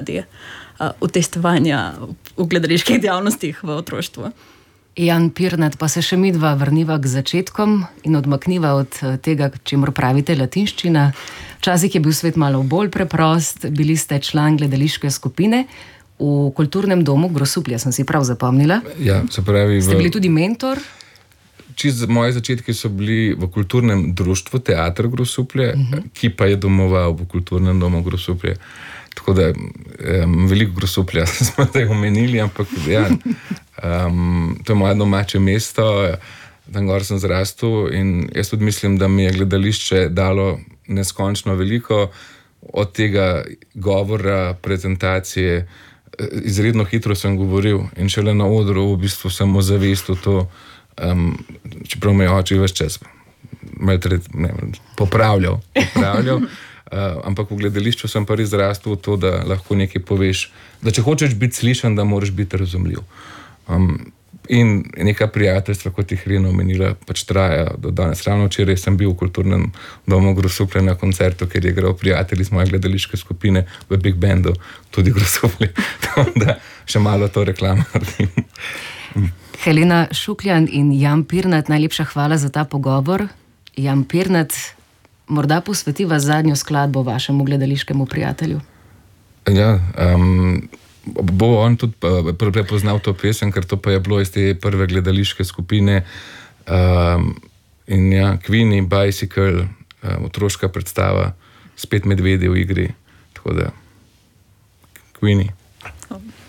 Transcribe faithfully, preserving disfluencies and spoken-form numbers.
glede uh, utestovanja v gledaliških dejavnostih v otroštvu. Jan Pirnat, pa se še midva vrniva k začetkom in odmakniva od tega, čemur pravite latinščina. Včasih je bil svet malo bolj preprost, bili ste član gledališke skupine v kulturnem domu Grosuplje, sem si prav zapomnila. Ja, se pravi... Ste v... bili tudi mentor? Čist moje začetki so bili v kulturnem društvu Teater Grosuplje, uh-huh. ki pa je domoval v kulturnem domu Grosuplje. Tako da um, veliko Grosuplja smo zdaj omenili, ampak ja, um, to je moje domače mesto, tam gor sem zrastel in jaz tudi mislim, da mi je gledališče dalo neskončno veliko od tega govora, prezentacije. Izredno hitro sem govoril in šele na odru v bistvu sem ozavestil to, um, čeprav me je oče ves čas ne, popravljal, popravljal. Uh, ampak v gledališču sem pa res zrastel v to, da lahko nekaj poveš, da če hočeš biti slišan, da moraš biti razumljiv. Um, in neka prijateljstva, kot jih Irena omenila, pač traja do danes. Ravno včeraj sem bil v kulturnem domu Grosuplje na koncertu, kjer je igral prijatelj iz moje gledališke skupine v Big Bandu, tudi Grosuplje. Da še malo to reklamo naredim. Helena Šukljan in Jan Pirnat, najlepša hvala za ta pogovor. Jan Pirnat, morda posvetiva zadnjo skladbo vašemu gledališkemu prijatelju. Ja, um, bo on tudi prepoznal to pesem, ker to pa je bilo iz te prve gledališke skupine. Um, in ja, Queenie, Bicycle, um, otroška predstava, spet medvedi v igri. Tako da, Queenie.